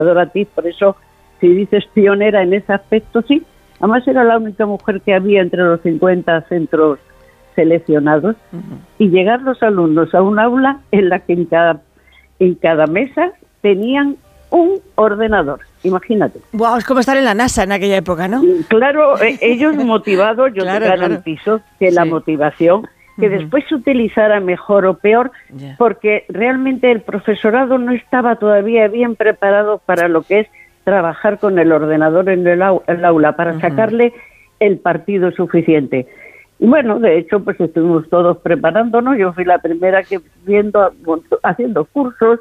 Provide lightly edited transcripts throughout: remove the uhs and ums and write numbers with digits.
a ti, por eso, si dices pionera en ese aspecto, sí. Además era la única mujer que había entre los 50 centros seleccionados, y llegar los alumnos a un aula en la que en cada mesa tenían un ordenador, imagínate. Wow, es como estar en la NASA en aquella época, ¿no? Claro, ellos motivados, yo claro, te garantizo que la motivación, que después se utilizara mejor o peor, porque realmente el profesorado no estaba todavía bien preparado para lo que es trabajar con el ordenador en el aula, para sacarle el partido suficiente. Y bueno, de hecho, pues estuvimos todos preparándonos. Yo fui la primera que haciendo cursos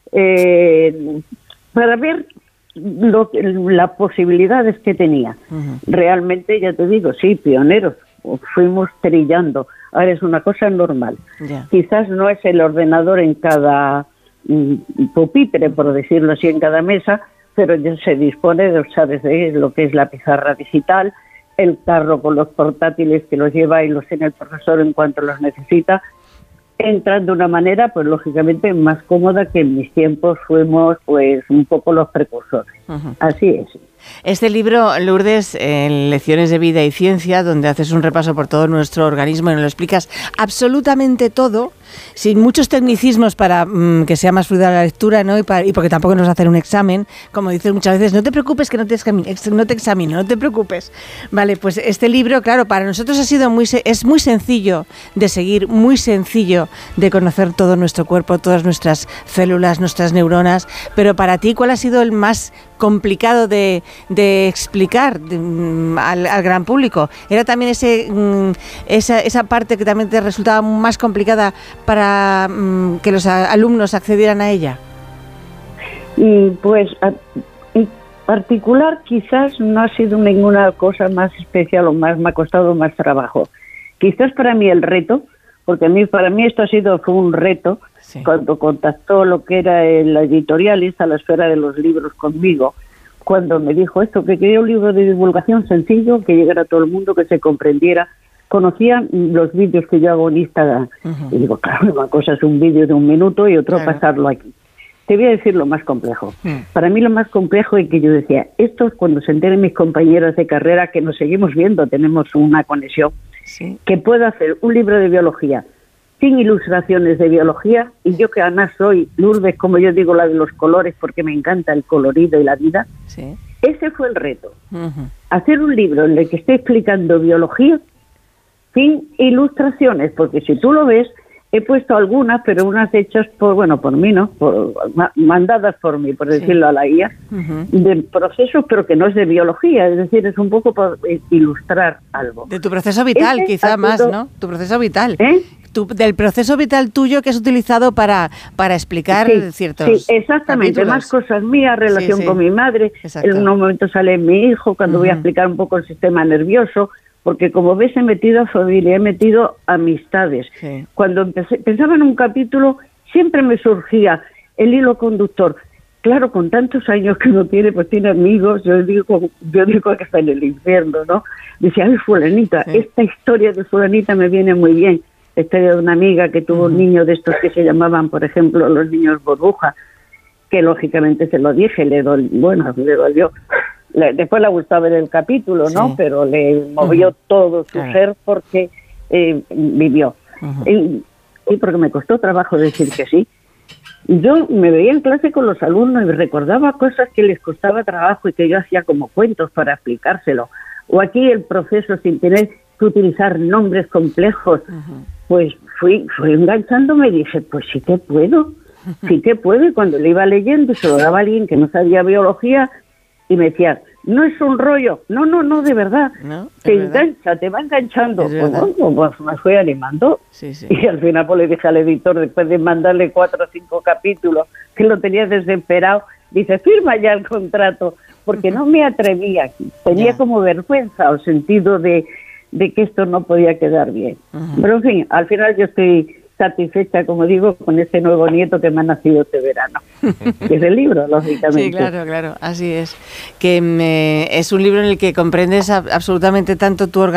para ver las posibilidades que tenía. Realmente, ya te digo, sí, pioneros, fuimos trillando. Ahora es una cosa normal. Quizás no es el ordenador en cada pupitre, por decirlo así, en cada mesa, pero ya se dispone de, sabes, de lo que es la pizarra digital, el carro con los portátiles que los lleva y los tiene el profesor en cuanto los necesita. Entran de una manera, pues lógicamente, más cómoda, que en mis tiempos fuimos pues un poco los precursores. Así es. Este libro, Lourdes, Lecciones de Vida y Ciencia, donde haces un repaso por todo nuestro organismo y nos lo explicas absolutamente todo, sin muchos tecnicismos para que sea más fluida la lectura, ¿no? Y porque tampoco nos hacen un examen, como dices muchas veces, no te preocupes que no te examino, no te preocupes. Vale, pues este libro, claro, para nosotros es muy sencillo de seguir, muy sencillo de conocer todo nuestro cuerpo, todas nuestras células, nuestras neuronas, pero para ti, ¿cuál ha sido el más complicado de explicar al gran público? ¿Era también esa parte que también te resultaba más complicada para que los alumnos accedieran a ella? Pues en particular quizás no ha sido ninguna cosa más especial o más me ha costado más trabajo. Quizás para mí el reto, porque para mí esto fue un reto, cuando contactó lo que era la editorialista, la Esfera de los Libros, conmigo, cuando me dijo esto, que quería un libro de divulgación sencillo, que llegara a todo el mundo, que se comprendiera. Conocían los vídeos que yo hago en Instagram. Y digo, claro, una cosa es un vídeo de 1 minuto y otro pasarlo aquí. Te voy a decir lo más complejo. Para mí lo más complejo es que yo decía, esto es cuando se enteren mis compañeras de carrera, que nos seguimos viendo, tenemos una conexión, que puedo hacer un libro de biología sin ilustraciones de biología, y yo que además soy Lourdes, como yo digo, la de los colores, porque me encanta el colorido y la vida. Ese fue el reto. Hacer un libro en el que esté explicando biología sin ilustraciones, porque si tú lo ves, he puesto algunas, pero unas hechas por mí, ¿no? Mandadas por mí, por decirlo a la guía, de procesos, pero que no es de biología, es decir, es un poco por ilustrar algo. De tu proceso vital, quizá más, ¿no? Tu proceso vital. Del proceso vital tuyo que has utilizado para explicar ciertos exactamente, capítulos. Más cosas mías, relación con mi madre, en un momento sale mi hijo, cuando voy a explicar un poco el sistema nervioso, porque como ves he metido familia, he metido amistades. Cuando pensaba en un capítulo, siempre me surgía el hilo conductor. Claro, con tantos años que uno tiene, pues tiene amigos, yo digo que está en el infierno, ¿no? Decía, ay, fulanita, esta historia de fulanita me viene muy bien. La historia de una amiga que tuvo un niño de estos que se llamaban, por ejemplo, los niños burbuja, que lógicamente se lo dije, le dolió. Después le gustó ver el capítulo, ¿no? Pero le movió todo su ser porque vivió. Y porque me costó trabajo decir que sí. Yo me veía en clase con los alumnos y recordaba cosas que les costaba trabajo y que yo hacía como cuentos para explicárselo. O aquí el proceso sin tener que utilizar nombres complejos. Pues fui enganchándome y dije, pues sí que puedo. Y cuando le iba leyendo y se lo daba a alguien que no sabía biología y me decía, no es un rollo, no, de verdad, te va enganchando. Pues me fui animando y al final pues le dije al editor, después de mandarle 4 o 5 capítulos, que lo tenía desesperado, dice, firma ya el contrato, porque no me atrevía, tenía como vergüenza o sentido de que esto no podía quedar bien. Pero en fin, al final yo estoy satisfecha, como digo, con este nuevo nieto que me ha nacido este verano. Que es el libro, lógicamente. Sí, claro, así es. Que es un libro en el que comprendes absolutamente tanto tu organismo